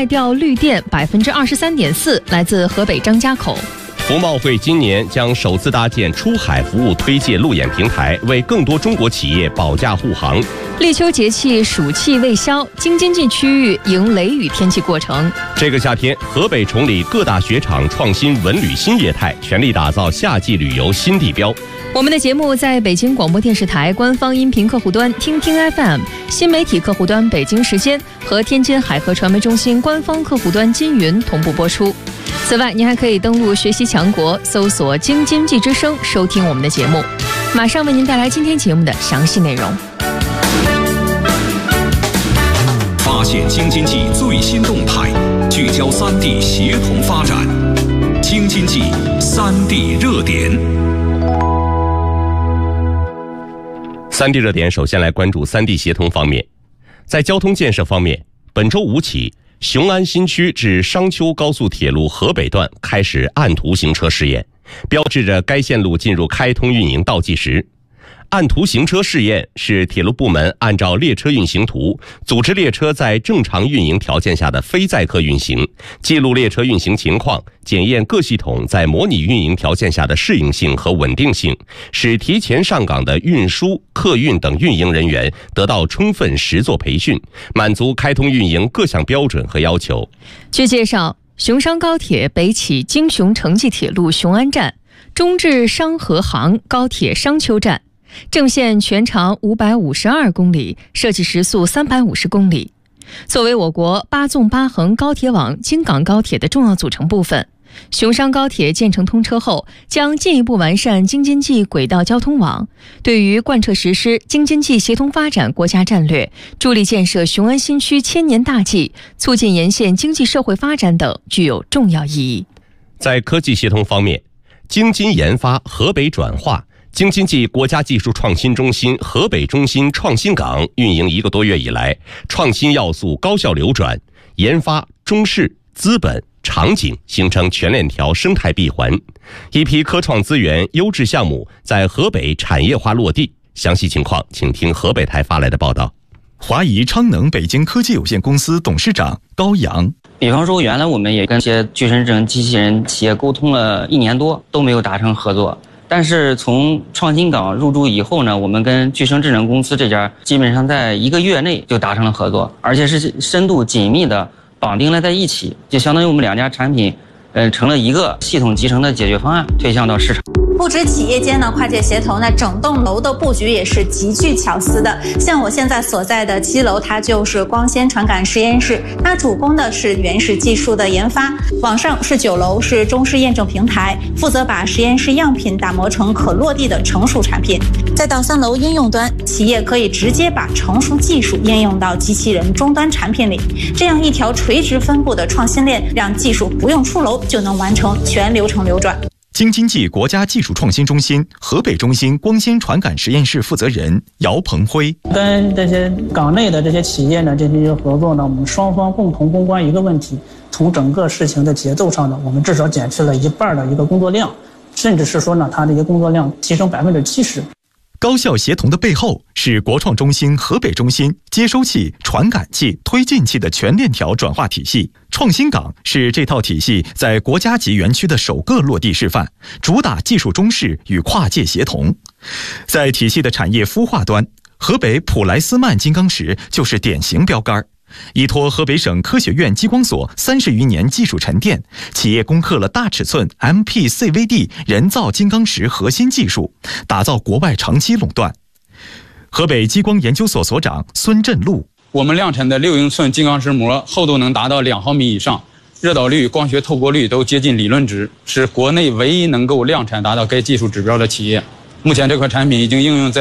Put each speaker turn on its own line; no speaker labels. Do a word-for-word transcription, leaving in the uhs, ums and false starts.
带调绿电百分之二十三点四，来自河北张家口。
服贸会今年将首次搭建出海服务推介路演平台，为更多中国企业保驾护航。
立秋节气暑气未消，京津冀区域迎雷雨天气过程。
这个夏天，河北崇礼各大雪场创新文旅新业态，全力打造夏季旅游新地标。
我们的节目在北京广播电视台官方音频客户端听听 F M、 新媒体客户端北京时间和天津海河传媒中心官方客户端金云同步播出。此外，您还可以登录学习强国，搜索京津冀之声收听我们的节目。马上为您带来今天节目的详细内容。
发现京津冀最新动态，聚焦三地协同发展。京津冀三地热点。
三地热点，首先来关注三地协同方面。在交通建设方面，本周五起，雄安新区至商丘高速铁路河北段开始按图行车试验，标志着该线路进入开通运营倒计时。按图行车试验是铁路部门按照列车运行图，组织列车在正常运营条件下的非载客运行，记录列车运行情况，检验各系统在模拟运营条件下的适应性和稳定性，使提前上岗的运输、客运等运营人员得到充分实作培训，满足开通运营各项标准和要求。
据介绍，雄商高铁北起京雄城际铁路雄安站，中至商河杭高铁商丘站，正线全长五百五十二公里，设计时速三百五十公里。作为我国八纵八横高铁网京港高铁的重要组成部分，雄商高铁建成通车后，将进一步完善京津冀轨道交通网，对于贯彻实施京津冀协同发展国家战略，助力建设雄安新区千年大计，促进沿线经济社会发展等具有重要意义。
在科技协同方面，京津研发河北转化京津冀国家技术创新中心河北中心创新港运营一个多月以来，创新要素高效流转，研发、中试、资本、场景形成全链条生态闭环，一批科创资源优质项目在河北产业化落地。详细情况请听河北台发来的报道。
华谊昌能北京科技有限公司董事长高阳，
比方说原来我们也跟一些具身智能机器人企业沟通了一年多，都没有达成合作。但是从创新港入驻以后呢，我们跟具生智能公司这家基本上在一个月内就达成了合作，而且是深度紧密的绑定了在一起，就相当于我们两家产品呃，成了一个系统集成的解决方案，推向到市场。
不止企业间呢跨界协同，那整栋楼的布局也是极具巧思的。像我现在所在的七楼，它就是光纤传感实验室，它主攻的是原始技术的研发。往上是九楼，是中试验证平台，负责把实验室样品打磨成可落地的成熟产品。再到三楼应用端，企业可以直接把成熟技术应用到机器人终端产品里，这样一条垂直分布的创新链，让技术不用出楼就能完成全流程流转。
京津冀国家技术创新中心河北中心光纤传感实验室负责人姚鹏辉，
跟这些港内的这些企业呢进行一个合作呢，我们双方共同攻关一个问题，从整个事情的节奏上呢，我们至少减去了一半的一个工作量，甚至是说呢，它这些工作量提升百分之七十。
高效协同的背后是国创中心河北中心接收器、传感器、推进器的全链条转化体系。创新港是这套体系在国家级园区的首个落地示范，主打技术中试与跨界协同。在体系的产业孵化端，河北普莱斯曼金刚石就是典型标杆。依托河北省科学院激光所三十余年技术沉淀，企业攻克了大尺寸 M P C V D 人造金刚石核心技术，打造国外长期垄断。河北激光研究所所长孙振禄，
我们量产的六英寸金刚石膜厚度能达到两毫米以上，热导率、光学透过率都接近理论值，是国内唯一能够量产达到该技术指标的企业。目前这款产品已经应用在